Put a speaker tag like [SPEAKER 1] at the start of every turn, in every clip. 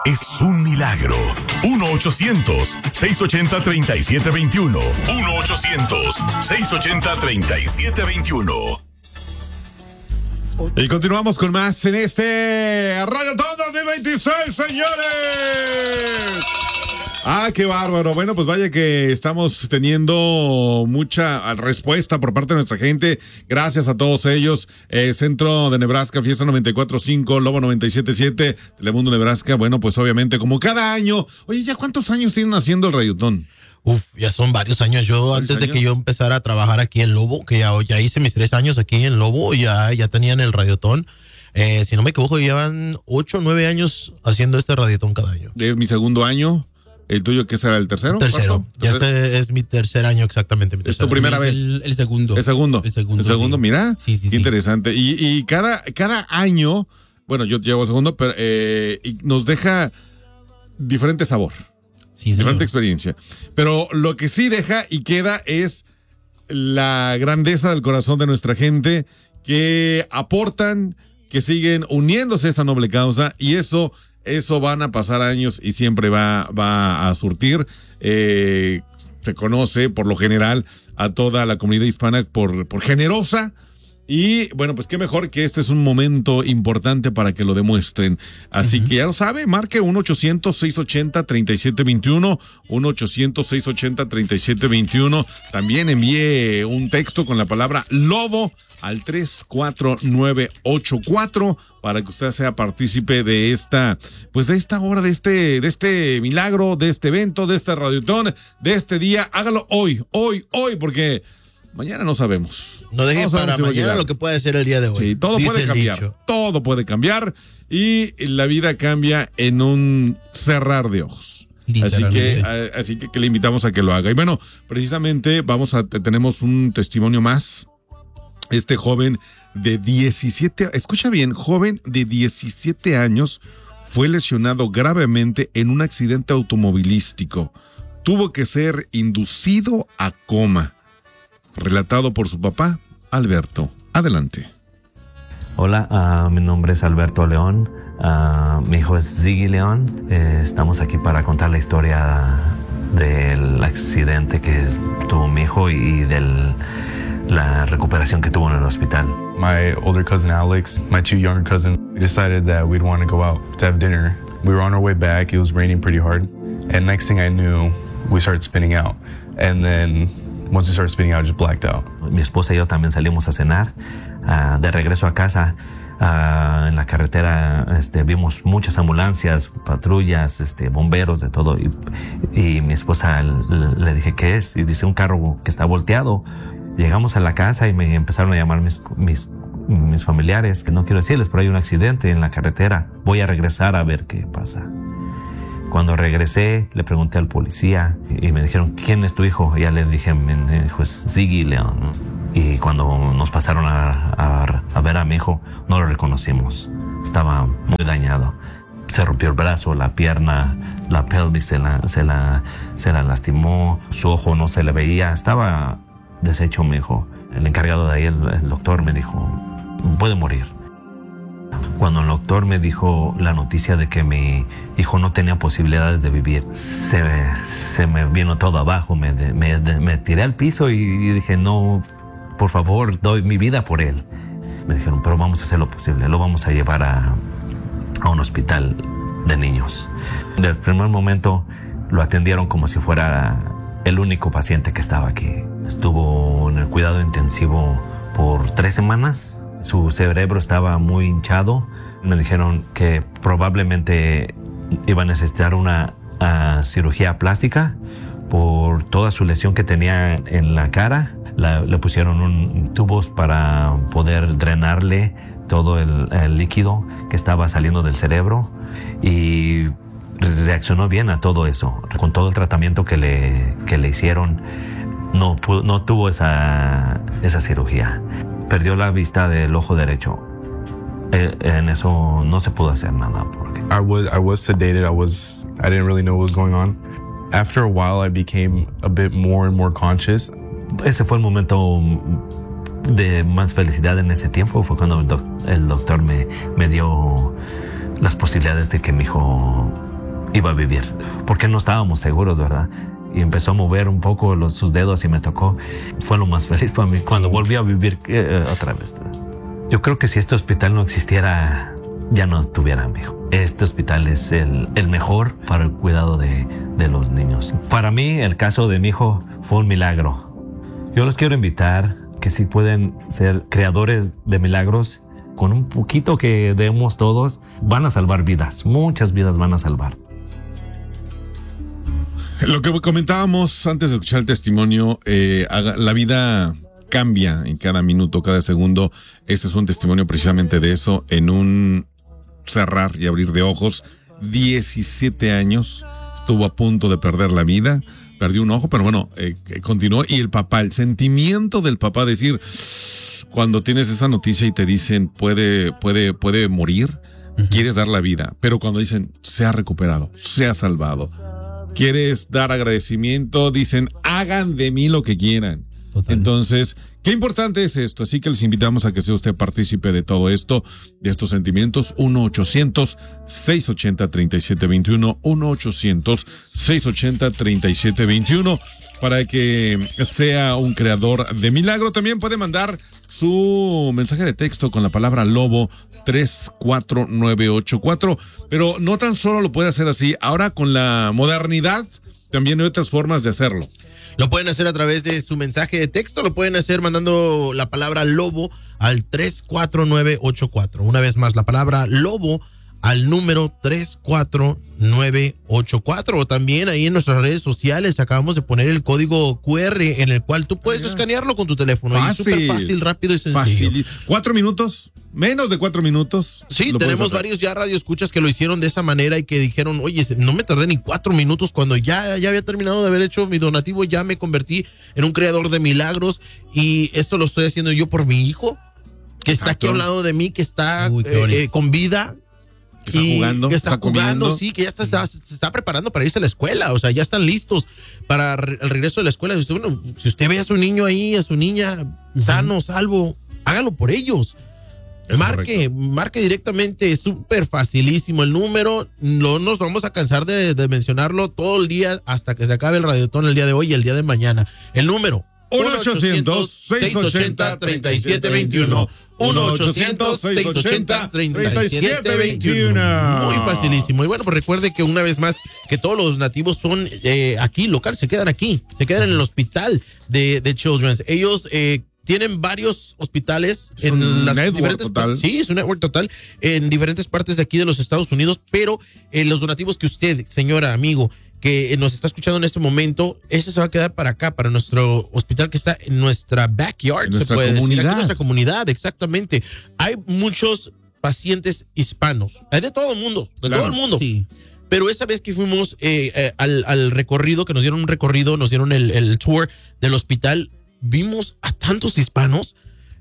[SPEAKER 1] Es un milagro. 1-800-680-3721. 1-800-680-3721.
[SPEAKER 2] Y continuamos con más en este Radiotón 2026, señores. Qué bárbaro. Bueno, pues vaya que estamos teniendo mucha respuesta por parte de nuestra gente. Gracias a todos ellos. Centro de Nebraska, Fiesta 94.5, Lobo 97.7, Telemundo Nebraska. Bueno, pues obviamente como cada año. Oye, ¿ya cuántos años tienen haciendo el Radiotón?
[SPEAKER 3] Ya son varios años. Yo antes de que yo empezara a trabajar aquí en Lobo, que ya hice mis 3 años aquí en Lobo, ya tenían el Radiotón. Si no me equivoco, llevan 8 o 9 años haciendo este Radiotón cada año.
[SPEAKER 2] Es mi segundo año. ¿El tuyo qué será? ¿El tercero?
[SPEAKER 3] Tercero. Ya este es mi tercer año exactamente.
[SPEAKER 2] ¿Es tu primera vez?
[SPEAKER 4] El segundo.
[SPEAKER 2] El segundo,
[SPEAKER 4] sí.
[SPEAKER 2] Mira.
[SPEAKER 4] Sí.
[SPEAKER 2] Interesante. Y cada año, bueno, yo llevo el segundo, pero y nos deja diferente sabor.
[SPEAKER 4] Sí,
[SPEAKER 2] diferente experiencia. Pero lo que sí deja y queda es la grandeza del corazón de nuestra gente que aportan, que siguen uniéndose a esta noble causa, y eso van a pasar años y siempre va a surtir. Se conoce por lo general a toda la comunidad hispana por generosa. Y bueno, pues qué mejor que este es un momento importante para que lo demuestren. Así que ya lo sabe, marque 1-800-680-3721, 1-800-680-3721. También envíe un texto con la palabra Lobo al 34984 para que usted sea partícipe de esta hora, de este milagro, de este evento, de este Radiotón, de este día. Hágalo hoy, porque mañana no sabemos.
[SPEAKER 3] No deje para mañana lo que puede ser el día de hoy.
[SPEAKER 2] Sí, todo puede cambiar. Todo puede cambiar y la vida cambia en un cerrar de ojos. Así que le invitamos a que lo haga. Y bueno, precisamente tenemos un testimonio más. Este joven de 17, escucha bien, joven de 17 años fue lesionado gravemente en un accidente automovilístico. Tuvo que ser inducido a coma. Relatado por su papá, Alberto. Adelante.
[SPEAKER 5] Hola, mi nombre es Alberto León. Mi hijo es Ziggy León. Estamos aquí para contar la historia del accidente que tuvo mi hijo y de la recuperación que tuvo en el hospital.
[SPEAKER 6] My older cousin Alex, my 2 younger cousins, we decided that we'd want to go out to have dinner. We were on our way back. It was raining pretty hard. And next thing I knew, we started spinning out. And then once we started spinning out, I just blacked out.
[SPEAKER 5] Mi esposa y yo también salimos a cenar. De regreso a casa, en la carretera vimos muchas ambulancias, patrullas, bomberos, de todo. Y mi esposa le dije, ¿qué es? Y dice, un carro que está volteado. Llegamos a la casa y me empezaron a llamar mis familiares, que no quiero decirles, pero hay un accidente en la carretera. Voy a regresar a ver qué pasa. Cuando regresé, le pregunté al policía y me dijeron, ¿quién es tu hijo? Y ya le dije, mi hijo es Ziggy León. Y cuando nos pasaron a ver a mi hijo, no lo reconocimos. Estaba muy dañado. Se rompió el brazo, la pierna, la pelvis se la lastimó, su ojo no se le veía. Estaba deshecho mi hijo. El encargado de ahí, el doctor, me dijo, puede morir. Cuando el doctor me dijo la noticia de que mi hijo no tenía posibilidades de vivir, se me vino todo abajo, me tiré al piso y dije, no, por favor, doy mi vida por él. Me dijeron, pero vamos a hacer lo posible, lo vamos a llevar a un hospital de niños. Desde el primer momento lo atendieron como si fuera el único paciente que estaba aquí. Estuvo en el cuidado intensivo por 3 semanas. Su cerebro estaba muy hinchado. Me dijeron que probablemente iba a necesitar una cirugía plástica por toda su lesión que tenía en la cara. Le pusieron tubos para poder drenarle todo el líquido que estaba saliendo del cerebro y reaccionó bien a todo eso. Con todo el tratamiento que le hicieron, no tuvo esa cirugía. Perdió la vista del ojo derecho. En eso no se pudo hacer nada. Porque
[SPEAKER 6] I was sedated. I didn't really know what was going on. After a while, I became a bit more and more conscious.
[SPEAKER 5] Ese fue el momento de más felicidad en ese tiempo. Fue cuando el doctor me dio las posibilidades de que mi hijo iba a vivir, porque no estábamos seguros, ¿verdad? Y empezó a mover un poco sus dedos y me tocó. Fue lo más feliz para mí cuando volví a vivir otra vez. Yo creo que si este hospital no existiera, ya no estuviera, mijo. Este hospital es el mejor para el cuidado de los niños. Para mí, el caso de mi hijo fue un milagro. Yo los quiero invitar que si pueden ser creadores de milagros, con un poquito que demos todos, van a salvar vidas. Muchas vidas van a salvar.
[SPEAKER 2] Lo que comentábamos antes de escuchar el testimonio, la vida cambia en cada minuto, cada segundo. Este es un testimonio precisamente de eso, en un cerrar y abrir de ojos. 17 años, estuvo a punto de perder la vida, perdió un ojo, pero bueno, continuó. Y el papá, el sentimiento del papá, decir, cuando tienes esa noticia y te dicen puede morir, quieres dar la vida, pero cuando dicen se ha recuperado, se ha salvado, quieres dar agradecimiento, dicen hagan de mí lo que quieran. Total. Entonces, qué importante es esto, así que les invitamos a que sea usted partícipe de todo esto, de estos sentimientos. 1-800-680-3721, 1-800-680-3721, para que sea un creador de milagro. También puede mandar su mensaje de texto con la palabra lobo 34984, pero no tan solo lo puede hacer así, ahora con la modernidad también hay otras formas de hacerlo.
[SPEAKER 3] Lo pueden hacer a través de su mensaje de texto, lo pueden hacer mandando la palabra lobo al 34984. Una vez más, la palabra lobo al número 34984. O también ahí en nuestras redes sociales acabamos de poner el código QR en el cual tú puedes escanearlo con tu teléfono.
[SPEAKER 2] Fácil,
[SPEAKER 3] súper fácil, rápido y sencillo.
[SPEAKER 2] Fácil. 4 minutos, menos de 4 minutos.
[SPEAKER 3] Sí, tenemos varios ya radioescuchas que lo hicieron de esa manera y que dijeron, oye, no me tardé ni 4 minutos cuando ya había terminado de haber hecho mi donativo, ya me convertí en un creador de milagros, y esto lo estoy haciendo yo por mi hijo, que está aquí a un lado de mí, que está con vida.
[SPEAKER 2] Que está jugando,
[SPEAKER 3] que está jugando, sí, que ya se está preparando para irse a la escuela, o sea, ya están listos para el regreso de la escuela. Si usted ve a su niño ahí, a su niña sano, salvo, hágalo por ellos. Marque directamente, es súper facilísimo el número. No nos vamos a cansar de mencionarlo todo el día hasta que se acabe el radiotón el día de hoy y el día de mañana. El número
[SPEAKER 2] 1-800-680-3721. 1-800-680-3721.
[SPEAKER 3] Muy facilísimo. Y bueno, pues recuerde que una vez más, que todos los nativos son aquí, local, se quedan aquí, se quedan en el hospital de Children's. Ellos tienen varios hospitales en las diferentes partes. Sí, es un network total en diferentes partes de aquí de los Estados Unidos, pero los donativos que usted, señora, amigo, que nos está escuchando en este momento, ese se va a quedar para acá, para nuestro hospital que está en nuestra backyard,
[SPEAKER 2] nuestra
[SPEAKER 3] se puede
[SPEAKER 2] comunidad.
[SPEAKER 3] decir, aquí en nuestra comunidad, exactamente. Hay muchos pacientes hispanos, hay de todo el mundo, todo el mundo. Sí. Pero esa vez que fuimos al recorrido, que nos dieron un recorrido, nos dieron el tour del hospital, vimos a tantos hispanos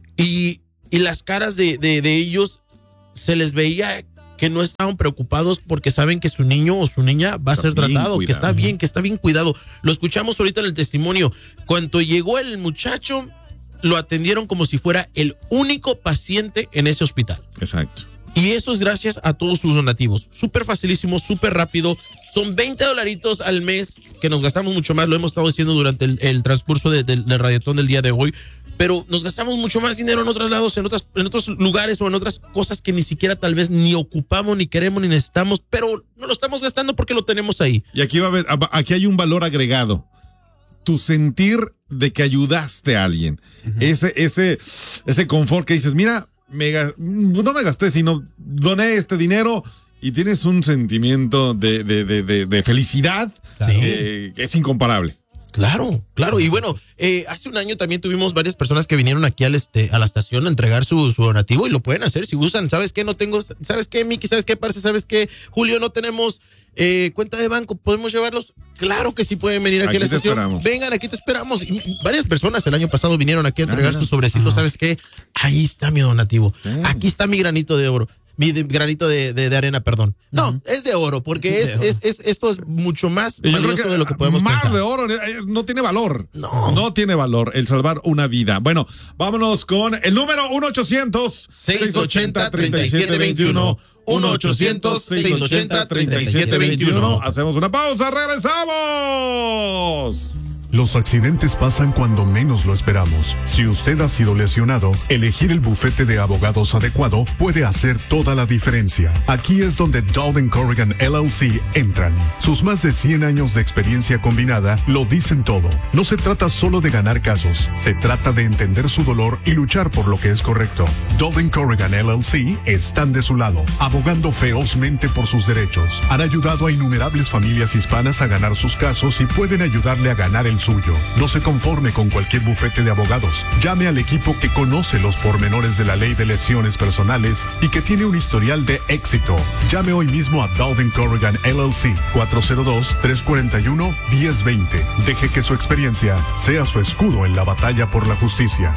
[SPEAKER 3] y las caras de ellos se les veía que no estaban preocupados porque saben que su niño o su niña va a ser tratado, que está bien cuidado. Lo escuchamos ahorita en el testimonio. Cuando llegó el muchacho, lo atendieron como si fuera el único paciente en ese hospital.
[SPEAKER 2] Exacto.
[SPEAKER 3] Y eso es gracias a todos sus donativos. Súper facilísimo, súper rápido. Son $20 al mes que nos gastamos mucho más. Lo hemos estado diciendo durante el transcurso del radiotón del día de hoy. Pero nos gastamos mucho más dinero en otros lados, en otros lugares o en otras cosas que ni siquiera tal vez ni ocupamos, ni queremos, ni necesitamos, pero no lo estamos gastando porque lo tenemos ahí.
[SPEAKER 2] Y aquí aquí hay un valor agregado. Tu sentir de que ayudaste a alguien. Ese confort que dices, mira, no me gasté, sino doné este dinero, y tienes un sentimiento de felicidad que es incomparable.
[SPEAKER 3] Claro. Y bueno, hace un año también tuvimos varias personas que vinieron aquí a la estación a entregar su donativo, y lo pueden hacer si gustan. ¿Sabes qué? No tengo, ¿sabes qué, Miki? ¿Sabes qué, Parce? ¿Sabes qué, Julio? No tenemos cuenta de banco. ¿Podemos llevarlos? Claro que sí pueden venir aquí a la estación. Esperamos. Vengan, aquí te esperamos. Y varias personas el año pasado vinieron aquí a entregar sus sobrecitos. ¿Sabes qué? Ahí está mi donativo. Aquí está mi granito de oro. Mi granito de arena, perdón. No, es de oro, porque esto es mucho más valioso de lo que podemos pensar.
[SPEAKER 2] Más de oro, no tiene valor. No tiene valor el salvar una vida. Bueno, vámonos con el número 1-800-680-3721.
[SPEAKER 3] 1-800-680-3721.
[SPEAKER 2] Hacemos una pausa, regresamos.
[SPEAKER 1] Los accidentes pasan cuando menos lo esperamos. Si usted ha sido lesionado, elegir el bufete de abogados adecuado puede hacer toda la diferencia. Aquí es donde Dowden Corrigan LLC entran. Sus más de 100 años de experiencia combinada lo dicen todo. No se trata solo de ganar casos, se trata de entender su dolor y luchar por lo que es correcto. Dowden Corrigan LLC están de su lado, abogando ferozmente por sus derechos. Han ayudado a innumerables familias hispanas a ganar sus casos y pueden ayudarle a ganar el suyo. No se conforme con cualquier bufete de abogados. Llame al equipo que conoce los pormenores de la ley de lesiones personales y que tiene un historial de éxito. Llame hoy mismo a Dowden Corrigan LLC 402-341-1020. Deje que su experiencia sea su escudo en la batalla por la justicia.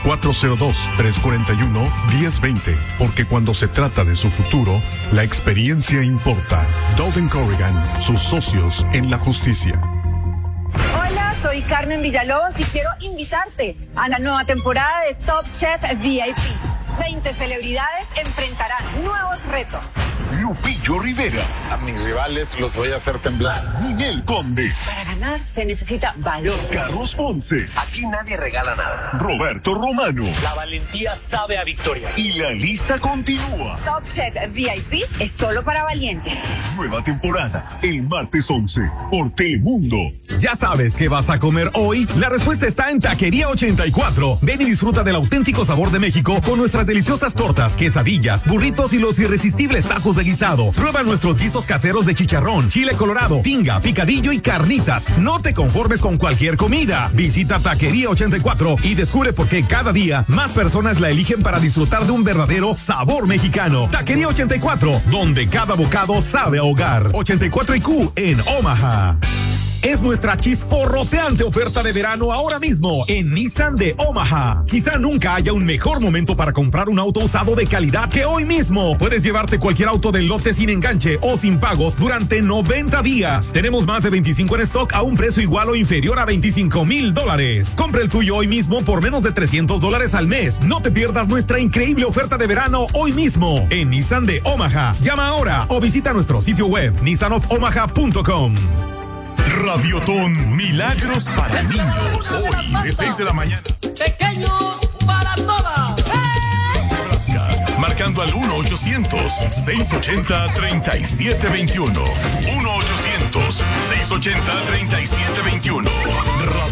[SPEAKER 1] 402-341-1020. Porque cuando se trata de su futuro, la experiencia importa. Dowden Corrigan, sus socios en la justicia.
[SPEAKER 4] Hola, soy Carmen Villalobos y quiero invitarte a la nueva temporada de Top Chef VIP. 20 celebridades enfrentarán nuevos retos.
[SPEAKER 7] Lupillo Rivera.
[SPEAKER 8] A mis rivales los voy a hacer temblar.
[SPEAKER 7] Ninel Conde.
[SPEAKER 4] Para ganar se necesita valor.
[SPEAKER 7] Carlos Ponce.
[SPEAKER 8] Aquí nadie regala nada.
[SPEAKER 7] Roberto Romano.
[SPEAKER 8] La valentía sabe a victoria.
[SPEAKER 7] Y la lista continúa.
[SPEAKER 4] Top Chef VIP es solo para valientes.
[SPEAKER 7] Nueva temporada, el martes 11, por Telemundo.
[SPEAKER 9] ¿Ya sabes qué vas a comer hoy? La respuesta está en Taquería 84. Ven y disfruta del auténtico sabor de México con nuestras deliciosas tortas, quesadillas, burritos y los irresistibles tacos de guisado. Prueba nuestros guisos caseros de chicharrón, chile colorado, tinga, picadillo y carnitas. No te conformes con cualquier comida. Visita Taquería 84 y descubre por qué cada día más personas la eligen para disfrutar de un verdadero sabor mexicano. Taquería 84, donde cada bocado sabe a hogar. 84 IQ en Omaha. Es nuestra chisporroteante oferta de verano ahora mismo en Nissan de Omaha. Quizá nunca haya un mejor momento para comprar un auto usado de calidad que hoy mismo. Puedes llevarte cualquier auto del lote sin enganche o sin pagos durante 90 días. Tenemos más de 25 en stock a un precio igual o inferior a $25,000. Compra el tuyo hoy mismo por menos de $300 al mes. No te pierdas nuestra increíble oferta de verano hoy mismo en Nissan de Omaha. Llama ahora o visita nuestro sitio web nissanofomaha.com.
[SPEAKER 1] Radiotón Milagros para Niños. Hoy de 6 de la mañana.
[SPEAKER 10] Pequeños para todas.
[SPEAKER 1] Nebraska, marcando al 1-800-680-3721. 1-800-680-3721.